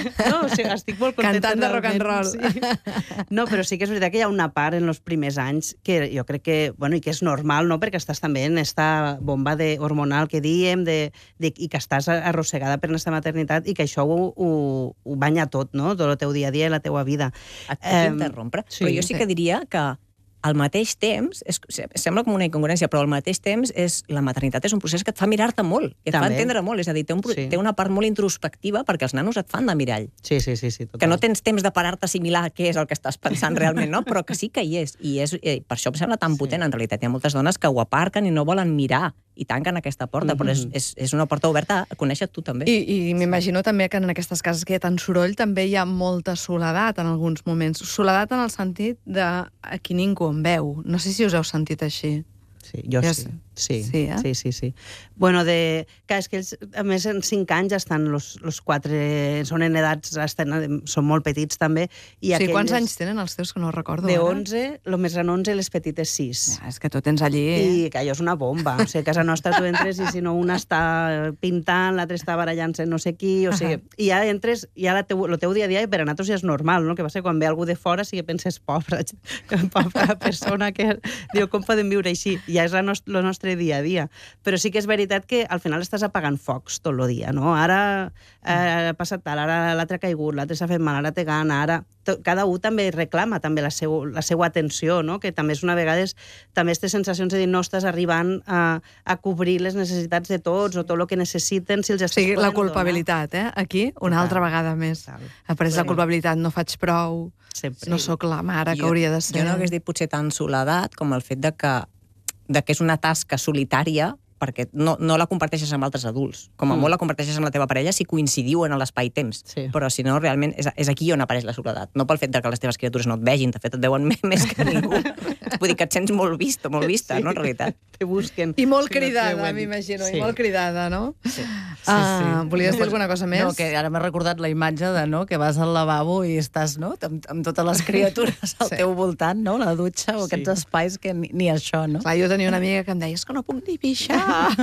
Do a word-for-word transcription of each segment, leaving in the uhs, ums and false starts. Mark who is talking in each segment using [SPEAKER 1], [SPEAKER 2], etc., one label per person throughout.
[SPEAKER 1] No, o sigui, estic molt contenta.
[SPEAKER 2] Cantant de rock and roll.
[SPEAKER 1] Sí. No, però sí que és veritat que hi ha una part en els primers anys que jo crec que, bueno, i que és normal, no?, perquè estàs també en esta bomba de hormonal que diem, de, de, i que estàs arrossegada per aquesta maternitat i que això ho, ho, ho banya tot, no?, tot el teu dia a dia i la teua vida.
[SPEAKER 3] Et puc um, interrompre? Sí, però jo sí que diria que al mateix temps, és, sembla com una incongruència, però al mateix temps és, la maternitat és un procés que et fa mirar-te molt, que et També. fa entendre molt, és a dir, té, un, sí. té una part molt introspectiva perquè els nanos et fan de mirall.
[SPEAKER 1] Sí, sí, sí. sí total.
[SPEAKER 3] Que no tens temps de parar-te a assimilar què és el que estàs pensant realment, no? Però que sí que hi és. I és, i per això em sembla tan potent, sí. en realitat. Hi ha moltes dones que ho aparquen i no volen mirar i tanquen aquesta porta, mm-hmm. però és, és, és una porta oberta a conèixer tu també.
[SPEAKER 2] I, i m'imagino també que en aquestes cases que hi ha tant soroll també hi ha molta soledat en alguns moments. Soledat en el sentit de aquí ningú em veu. No sé si us heu sentit així.
[SPEAKER 1] Sí, jo
[SPEAKER 2] ja
[SPEAKER 1] sí. Sí,
[SPEAKER 2] sí, eh?
[SPEAKER 1] sí, sí, sí. Bueno, de... Clar, és que ells, a més, en cinc anys ja estan los, los quatre... Són en edats... Estan, són molt petits, també. I
[SPEAKER 2] sí,
[SPEAKER 1] aquelles...
[SPEAKER 2] quants anys tenen els teus, que no ho recordo?
[SPEAKER 1] De onze, el més gran onze i les petites sis.
[SPEAKER 2] Ja, és que tu tens allí...
[SPEAKER 1] I que allò és una bomba. O sigui, a casa nostra tu entres i si no una està pintant, l'altra està barallant-se no sé qui, o sigui... I ja entres, ja la teu, el teu dia a dia per a nosaltres ja és normal, no? Que va ser quan ve algú de fora sí que penses, pobra, pobra persona que... Diu, com podem viure així? Ja és el nostre, nostre dia a dia. Però sí que és veritat que al final estàs apagant focs tot el dia, no? Ara eh, ha passat tal, ara l'altre ha caigut, l'altre s'ha fet mal, ara té gana, ara... Cada un també reclama també la, seu, la seva atenció, no? Que també és una vegades també aquestes sensacions de dir no estàs arribant a, a cobrir les necessitats de tots o tot el que necessiten, si els estàs
[SPEAKER 2] sí,
[SPEAKER 1] podent
[SPEAKER 2] la culpabilitat,
[SPEAKER 1] donar.
[SPEAKER 2] eh? Aquí, una Total. altra vegada més. Ha pres la culpabilitat, no faig prou, Sempre. no sóc la mare que
[SPEAKER 3] jo,
[SPEAKER 2] hauria de ser.
[SPEAKER 3] Jo no hagués dit potser tant soledat com el fet de que de que és una tasca solitària perquè no, no la comparteixes amb altres adults. Com a mm. molt la comparteixes amb la teva parella si coincidiu en l'espai-temps. Sí. Però si no, realment, és, és aquí on apareix la soledat. No pel fet de que les teves criatures no et vegin, de fet, et veuen més que ningú. Vull dir que et sents molt vist o molt vista, sí. no, en realitat.
[SPEAKER 1] Te busquen.
[SPEAKER 2] I molt cridada, m'imagino, sí. i molt cridada, no? Sí. Sí, sí. Uh, volies dir alguna cosa més?
[SPEAKER 4] No, que ara m'he recordat la imatge de, no?, que vas al lavabo i estàs, no?, amb, amb totes les criatures al sí. teu voltant, no?, la dutxa o sí. aquests espais que ni, ni això, no?
[SPEAKER 2] Clar, jo tenia una amiga que em deia, és que no puc ni pixar.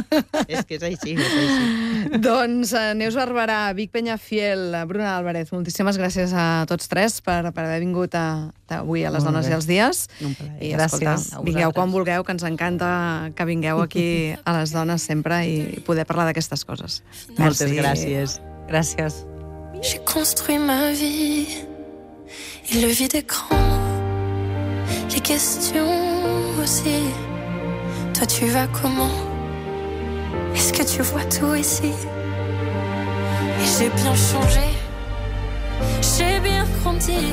[SPEAKER 1] És que és així, és així.
[SPEAKER 2] Doncs uh, Neus Barberà, Vic Peñafiel, Bruna Álvarez, moltíssimes gràcies a tots tres per, per haver vingut a, a, avui a Les Dones i els Dies.
[SPEAKER 1] Un plaer.
[SPEAKER 2] I, escolta, vingueu quan vulgueu, que ens encanta que vingueu aquí a Les Dones sempre i, i poder parlar d'aquestes coses.
[SPEAKER 1] Moltes gràcies.
[SPEAKER 4] Gràcies.
[SPEAKER 5] J'ai construit ma vie et le vide est grand, les questions aussi. Toi tu vas comment? Est-ce que tu vois tout ici? Et j'ai bien changé, j'ai bien grandi.